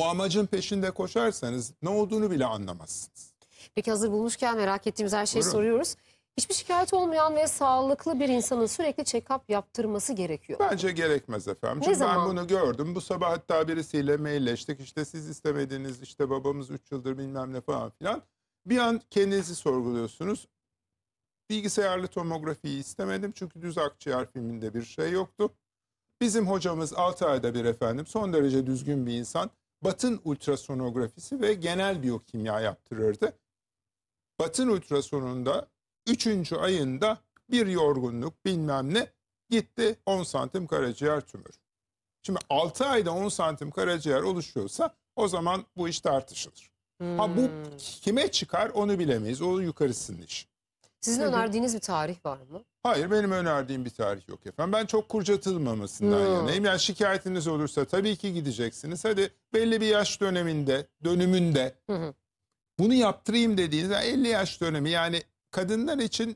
O amacın peşinde koşarsanız ne olduğunu bile anlamazsınız. Peki hazır bulmuşken merak ettiğimiz her şeyi Buyurun. soruyoruz. Hiçbir şikayet olmayan ve sağlıklı bir insanın sürekli check-up yaptırması gerekiyor. Bence gerekmez efendim. Ne Çünkü ben zaman? bunu gördüm. Bu sabah hatta birisiyle mailleştik. İşte siz istemediniz, işte babamız 3 yıldır bilmem ne falan filan. Bir an kendinizi sorguluyorsunuz. Bilgisayarlı tomografiyi istemedim. Çünkü düz akciğer filminde bir şey yoktu. Bizim hocamız 6 ayda bir efendim son derece düzgün bir insan. Batın ultrasonografisi ve genel biyokimya yaptırırdı. Batın ultrasonunda 3. ayında bir yorgunluk bilmem ne gitti 10 santim karaciğer tümörü. Şimdi 6 ayda 10 santim karaciğer oluşuyorsa o zaman bu iş tartışılır. Ha bu kime çıkar onu bilemeyiz. O yukarısının işi. Sizin önerdiğiniz bir tarih var mı? Hayır benim önerdiğim bir tarih yok efendim. Ben çok kurcatılmamasından yanayım. Yani şikayetiniz olursa tabii ki gideceksiniz. Hadi belli bir yaş dönümünde bunu yaptırayım dediğiniz 50 yaş dönemi yani kadınlar için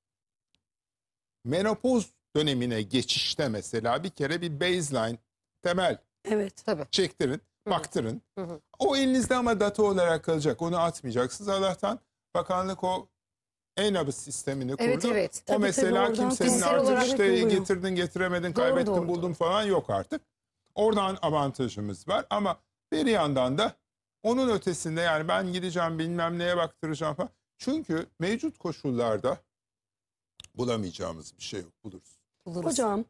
menopoz dönemine geçişte mesela bir kere bir baseline temel Evet. Tabii. çektirin, baktırın. O elinizde ama data olarak kalacak. Onu atmayacaksınız. Allah'tan bakanlık o e-nabız sistemini kurdu. Evet, evet. O Tabii, mesela tabii, kimsenin fiziksel artık olarak işte oluyor. getirdin getiremedin Doğru, kaybettin doğru. buldun falan yok artık. Oradan avantajımız var ama bir yandan da onun ötesinde yani ben gideceğim bilmem neye baktıracağım falan. Çünkü mevcut koşullarda bulamayacağımız bir şey yok buluruz. Buluruz. Hocam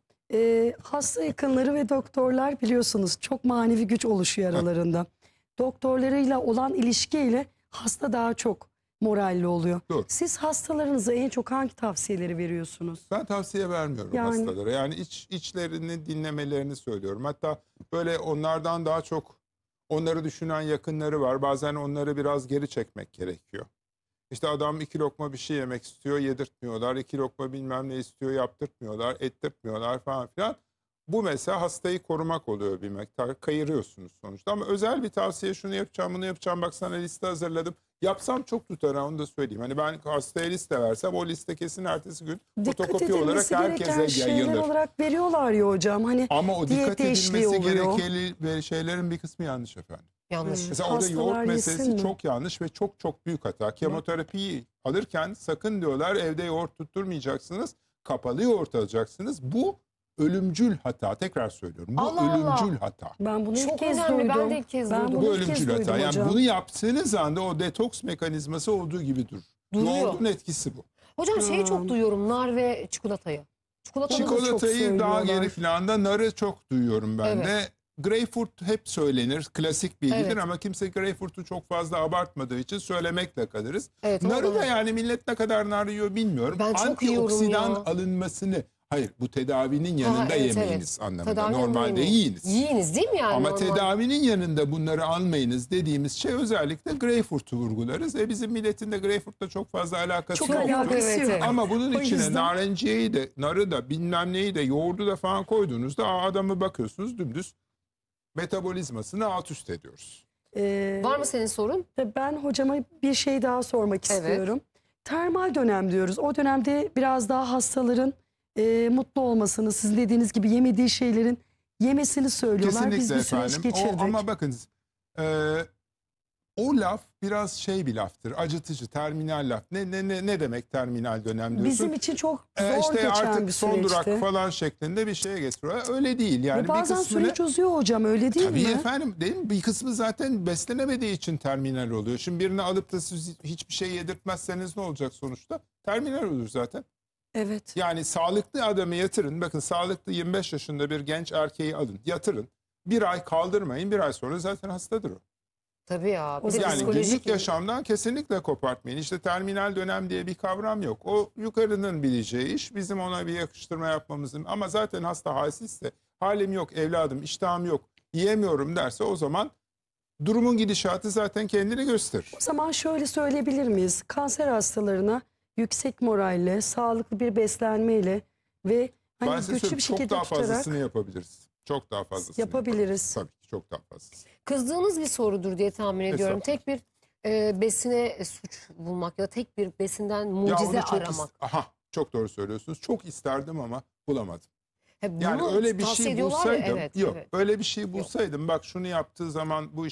hasta yakınları ve doktorlar biliyorsunuz çok manevi güç oluşuyor aralarında. Doktorlarıyla olan ilişkiyle hasta daha çok moralli oluyor. Doğru. Siz hastalarınıza en çok hangi tavsiyeleri veriyorsunuz? Ben tavsiye vermiyorum Yani- hastalara. Yani içlerini dinlemelerini söylüyorum. Hatta böyle onlardan daha çok onları düşünen yakınları var. Bazen onları biraz geri çekmek gerekiyor. İşte adam 2 lokma bir şey yemek istiyor, yedirtmiyorlar. 2 lokma bilmem ne istiyor, yaptırtmıyorlar, ettirtmiyorlar falan filan. Bu mesela hastayı korumak oluyor bir miktar. Kayırıyorsunuz sonuçta. Ama özel bir tavsiye şunu yapacağım, bunu yapacağım. Bak sana liste hazırladım. Yapsam çok tutar onu da söyleyeyim. Hani ben hastaya liste versem o liste kesin ertesi gün Dikkat fotokopi olarak edilmesi gereken herkese şeyler yayılır. olarak veriyorlar ya hocam. Hani Ama o diyet dikkat değişikliği edilmesi oluyor. gerekli şeylerin bir kısmı yanlış efendim. Yanlış. Mesela orada Hastalar yoğurt yesin meselesi mi? çok yanlış ve çok çok büyük hata. Kemoterapiyi alırken sakın diyorlar evde yoğurt tutturmayacaksınız. Kapalı yoğurt alacaksınız. Bu ölümcül hata. Tekrar söylüyorum. Bu Allah Allah. ölümcül hata. Ben bunu Çok ilk kez önemli, ben duydum. de ilk kez Ben duydum. bunu Bu ilk kez ölümcül hata. duydum Yani hocam. bunu yaptığınız anda o detoks mekanizması olduğu gibi durur. Duruyor. Yoğurdun etkisi bu. Hocam şeyi çok duyuyorum, nar ve çikolatayı. Çikolatanın da çok Çikolatayı daha söylüyorlar. geri planda, narı çok duyuyorum ben Evet. de. Greyfurt hep söylenir, klasik bilgidir Evet. ama kimse Greyfurt'u çok fazla abartmadığı için söylemekle kalırız. Evet, Narı ama- da yani millet ne kadar nar yiyor bilmiyorum. Ben çok yiyorum Antioksidan ya. alınmasını, hayır bu tedavinin yanında evet, yemeyiniz evet. anlamında. Tedavi Normalde yanında yiyiniz. Yiyiniz değil mi yani? Ama normal? tedavinin yanında bunları almayınız dediğimiz şey özellikle Greyfurt'u vurgularız. Bizim milletin de Greyfurt'la çok fazla alakası Çok yok. alakası evet, yok. evet. Ama bunun O içine yüzden- narenciyeyi de, narı da, bilmem neyi de, yoğurdu da falan koyduğunuzda adamı bakıyorsunuz dümdüz metabolizmasını alt üst ediyoruz. Var mı senin sorun? Ben hocama bir şey daha sormak Evet. istiyorum. Termal dönem diyoruz. O dönemde biraz daha hastaların mutlu olmasını, sizin dediğiniz gibi yemediği şeylerin yemesini söylüyorlar. Biz Kesinlikle bir süreç efendim. geçirdik. Ama bakınız o laf biraz şey bir laftır. Acıtıcı, terminal laf. Ne demek terminal dönem diyorsun? Bizim için çok zor işte geçen artık bir son süreçti. durak falan şeklinde bir şeye getiriyor. Öyle değil yani Ve bazen bir kısmını. süreç uzuyor hocam, öyle değil Tabii mi? efendim değil mi? Bir kısmı zaten beslenemediği için terminal oluyor. Şimdi birini alıp da siz hiçbir şey yedirtmezseniz ne olacak sonuçta? Terminal olur zaten. Evet. Yani sağlıklı adamı yatırın. Bakın sağlıklı 25 yaşında bir genç erkeği alın. Yatırın. Bir ay kaldırmayın. Bir ay sonra zaten hastadır o. Tabii ya. Bir O de zaman- Yani psikolojik günlük yaşamdan kesinlikle kopartmayın. İşte terminal dönem diye bir kavram yok. O yukarının bileceği iş. Bizim ona bir yakıştırma yapmamızın. Ama zaten hasta halsizse halim yok evladım, iştahım yok, yiyemiyorum derse o zaman durumun gidişatı zaten kendini gösterir. O zaman şöyle söyleyebilir miyiz? Kanser hastalarına yüksek moralle, sağlıklı bir beslenmeyle ve Ben hani size güçlü söyleyeyim, bir çok şekilde daha tutarak fazlasını yapabiliriz. Çok daha fazlasını yapabiliriz. Tabii ki çok daha fazlası. Kızdığınız bir sorudur diye tahmin ediyorum. Estağfurullah. Tek bir besine suç bulmak ya da tek bir besinden Ya mucize onu çok aramak. çok doğru söylüyorsunuz. Çok isterdim ama bulamadım. Bunu Yani öyle bir tavsiye şey ediyorlar ya, bulsaydım, evet, yok evet. öyle bir şey bulsaydım bak şunu yaptığı zaman bu